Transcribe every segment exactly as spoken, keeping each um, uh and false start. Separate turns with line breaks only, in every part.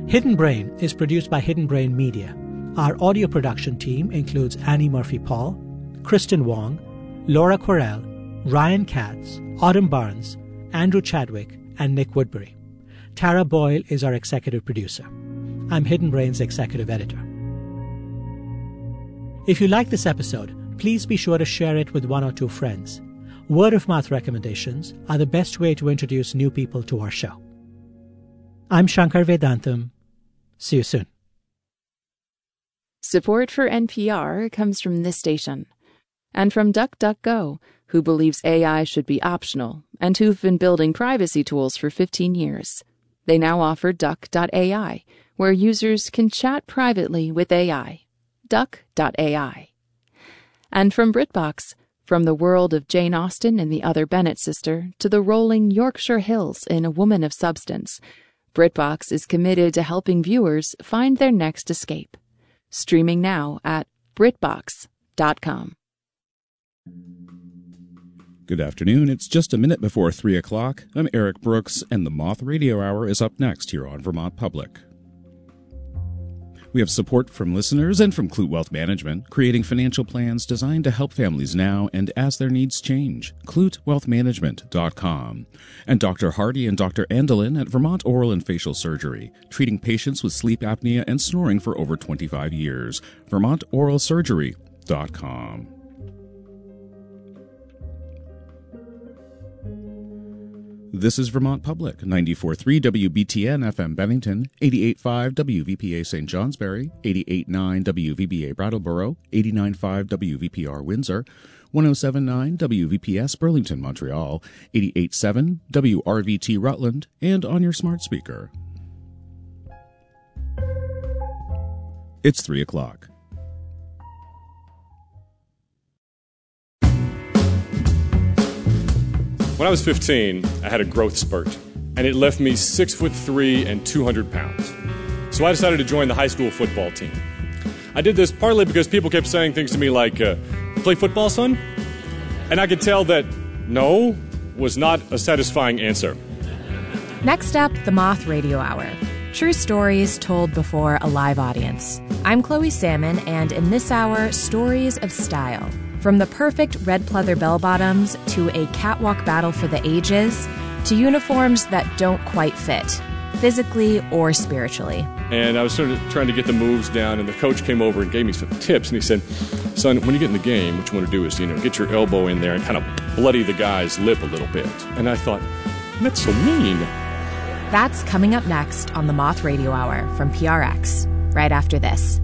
Hidden Brain is produced by Hidden Brain Media. Our audio production team includes Annie Murphy-Paul, Kristen Wong, Laura Correll, Ryan Katz, Autumn Barnes, Andrew Chadwick, and Nick Woodbury. Tara Boyle is our executive producer. I'm Hidden Brain's executive editor. If you like this episode, please be sure to share it with one or two friends. Word-of-mouth recommendations are the best way to introduce new people to our show. I'm Shankar Vedantam. See you soon.
Support for N P R comes from this station and from DuckDuckGo, who believes A I should be optional and who've been building privacy tools for fifteen years. They now offer Duck dot A I, where users can chat privately with A I. Duck dot A I. And from BritBox, from the world of Jane Austen and the Other Bennet sister to the rolling Yorkshire Hills in A Woman of Substance, BritBox is committed to helping viewers find their next escape. Streaming now at Britbox dot com.
Good afternoon. It's just a minute before three o'clock. I'm Eric Brooks, and the Moth Radio Hour is up next here on Vermont Public. We have support from listeners and from Clute Wealth Management, creating financial plans designed to help families now and as their needs change. Clute Wealth Management dot com. And Doctor Hardy and Doctor Andelin at Vermont Oral and Facial Surgery, treating patients with sleep apnea and snoring for over twenty-five years. Vermont Oral Surgery dot com. This is Vermont Public, ninety-four point three W B T N F M Bennington, eighty-eight point five W V P A Saint Johnsbury, eighty-eight point nine W V B A Brattleboro, eighty-nine point five W V P R Windsor, one oh seven point nine W V P S Burlington, Montreal, eighty-eight point seven W R V T Rutland, and on your smart speaker. It's three o'clock.
When I was fifteen, I had a growth spurt, and it left me six foot three and two hundred pounds. So I decided to join the high school football team. I did this partly because people kept saying things to me like, uh, play football, son? And I could tell that no was not a satisfying answer.
Next up, the Moth Radio Hour. True stories told before a live audience. I'm Chloe Salmon, and in this hour, stories of style. From the perfect red pleather bell-bottoms to a catwalk battle for the ages to uniforms that don't quite fit, physically or spiritually.
And I was sort of trying to get the moves down, and the coach came over and gave me some tips, and he said, son, when you get in the game, what you want to do is, you know, get your elbow in there and kind of bloody the guy's lip a little bit. And I thought, that's so mean.
That's coming up next on the Moth Radio Hour from P R X, right after this.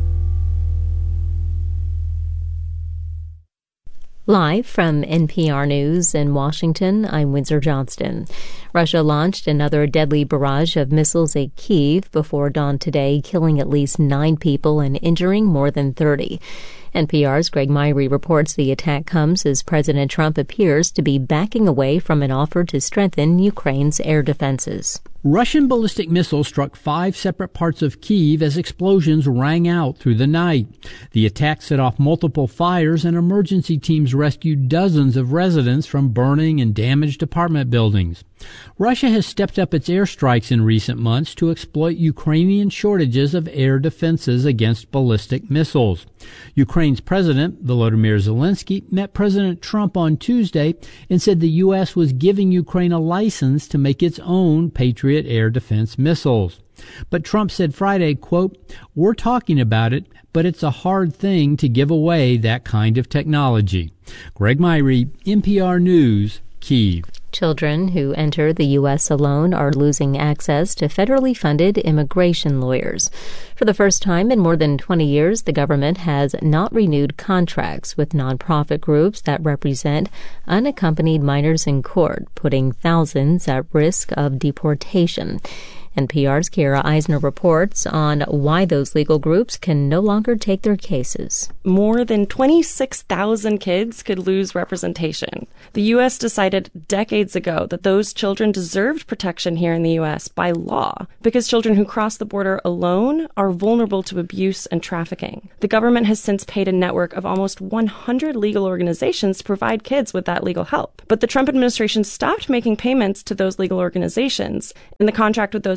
Live from N P R News in Washington, I'm Windsor Johnston. Russia launched another deadly barrage of missiles at Kyiv before dawn today, killing at least nine people and injuring more than thirty. N P R's Greg Myrie reports the attack comes as President Trump appears to be backing away from an offer to strengthen Ukraine's air defenses.
Russian ballistic missiles struck five separate parts of Kyiv as explosions rang out through the night. The attack set off multiple fires, and emergency teams rescued dozens of residents from burning and damaged apartment buildings. Russia has stepped up its airstrikes in recent months to exploit Ukrainian shortages of air defenses against ballistic missiles. Ukraine's President, Volodymyr Zelensky, met President Trump on Tuesday and said the U S was giving Ukraine a license to make its own Patriot air defense missiles. But Trump said Friday, quote, "We're talking about it, but it's a hard thing to give away that kind of technology." Greg Myrie, N P R News, Kyiv.
Children who enter the U S alone are losing access to federally funded immigration lawyers. For the first time in more than twenty years, the government has not renewed contracts with nonprofit groups that represent unaccompanied minors in court, putting thousands at risk of deportation. N P R's Kira Eisner reports on why those legal groups can no longer take their cases.
More than twenty-six thousand kids could lose representation. The U S decided decades ago that those children deserved protection here in the U S by law because children who cross the border alone are vulnerable to abuse and trafficking. The government has since paid a network of almost one hundred legal organizations to provide kids with that legal help. But the Trump administration stopped making payments to those legal organizations, and the contract with those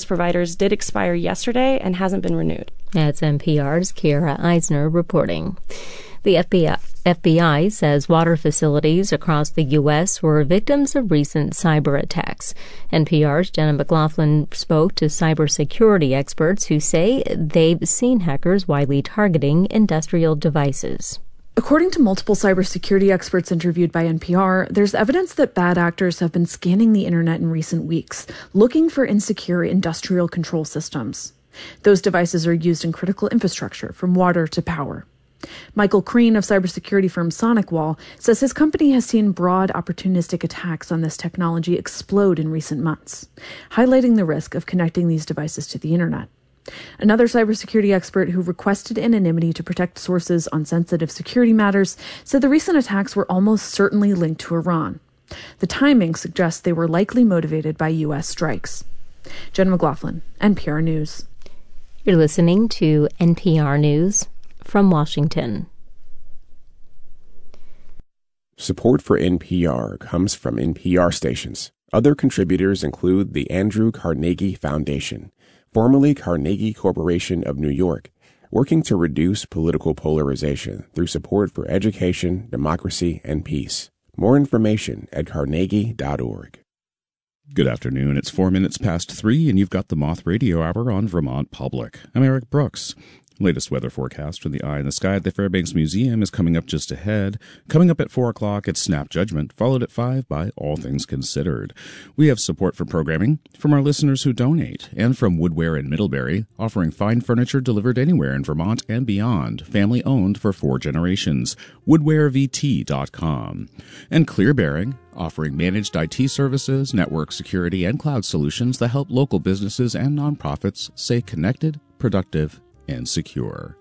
providers did expire yesterday and hasn't been renewed.
That's N P R's Kiera Eisner reporting. The F B I, F B I says water facilities across the U S were victims of recent cyber attacks. N P R's Jenna McLaughlin spoke to cybersecurity experts who say they've seen hackers widely targeting industrial devices.
According to multiple cybersecurity experts interviewed by N P R, there's evidence that bad actors have been scanning the internet in recent weeks, looking for insecure industrial control systems. Those devices are used in critical infrastructure, from water to power. Michael Crean of cybersecurity firm SonicWall says his company has seen broad opportunistic attacks on this technology explode in recent months, highlighting the risk of connecting these devices to the internet. Another cybersecurity expert who requested anonymity to protect sources on sensitive security matters said the recent attacks were almost certainly linked to Iran. The timing suggests they were likely motivated by U S strikes. Jen McLaughlin, N P R News.
You're listening to N P R News from Washington.
Support for N P R comes from N P R stations. Other contributors include the Andrew Carnegie Foundation, formerly Carnegie Corporation of New York, working to reduce political polarization through support for education, democracy, and peace. More information at carnegie dot org.
Good afternoon. It's four minutes past three, and you've got the Moth Radio Hour on Vermont Public. I'm Eric Brooks. Latest weather forecast from the Eye in the Sky at the Fairbanks Museum is coming up just ahead. Coming up at four o'clock, it's Snap Judgment, followed at five by All Things Considered. We have support for programming from our listeners who donate, and from Woodware in Middlebury, offering fine furniture delivered anywhere in Vermont and beyond, family-owned for four generations, woodware v t dot com. And Clear Bearing, offering managed I T services, network security, and cloud solutions that help local businesses and nonprofits stay connected, productive, and secure.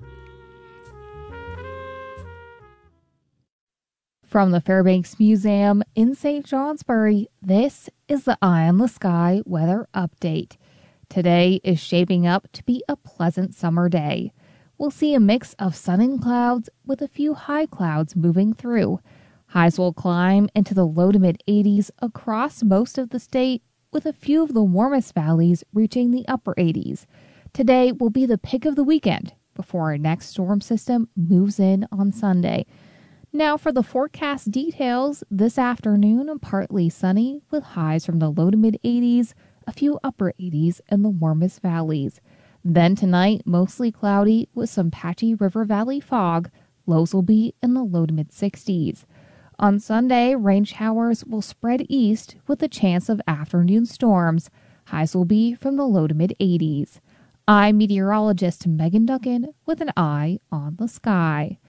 From the Fairbanks Museum in Saint Johnsbury, this is the Eye on the Sky weather update. Today is shaping up to be a pleasant summer day. We'll see a mix of sun and clouds with a few high clouds moving through. Highs will climb into the low to mid eighties across most of the state, with a few of the warmest valleys reaching the upper eighties. Today will be the pick of the weekend before our next storm system moves in on Sunday. Now for the forecast details, this afternoon partly sunny with highs from the low to mid eighties, a few upper eighties in the warmest valleys. Then tonight mostly cloudy with some patchy river valley fog, lows will be in the low to mid sixties. On Sunday, rain showers will spread east with a chance of afternoon storms. Highs will be from the low to mid eighties. I'm meteorologist Megan Duncan with an eye on the sky.